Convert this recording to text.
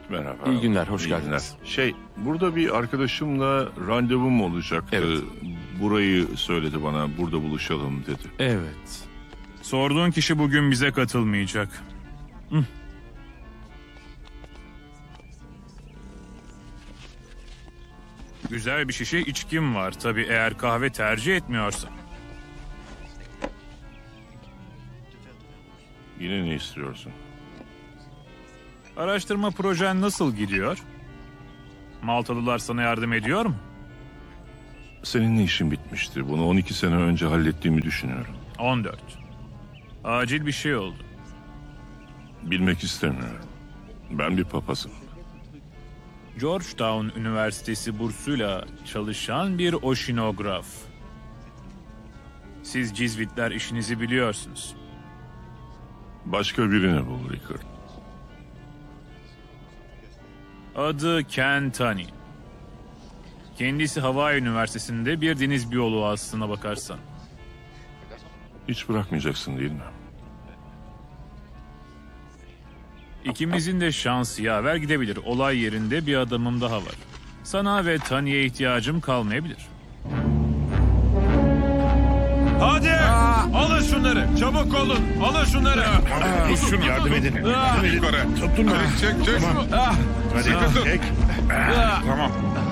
Merhaba. İyi günler, hoş İyi geldiniz. günler. Burada bir arkadaşımla randevum olacaktı. Evet. Burayı söyledi bana, burada buluşalım dedi. Evet. Sorduğun kişi bugün bize katılmayacak. Güzel bir şişe içkim var tabii eğer kahve tercih etmiyorsan. Yine ne istiyorsun? Araştırma projen nasıl gidiyor? Maltalılar sana yardım ediyor mu? Seninle işim bitmişti. Bunu 12 sene önce hallettiğimi düşünüyorum. 14. Acil bir şey oldu. Bilmek istemiyorum. Ben bir papazım. Georgetown Üniversitesi bursuyla çalışan bir oşinograf. Siz Cizvitler işinizi biliyorsunuz. Başka birini bul Rickard. Adı Ken Tani. Kendisi Hawaii Üniversitesi'nde bir deniz biyoloğu aslına bakarsan. Hiç bırakmayacaksın değil mi? İkimizin de şansı yaver gidebilir. Olay yerinde bir adamım daha var. Sana ve Tani'ye ihtiyacım kalmayabilir. Hadi! Alın şunları! Çabuk olun! Alın şunları! Şunu yardım edin. Yukarı. Tutun beni. Çek. Ah! Hadi çek. Tamam.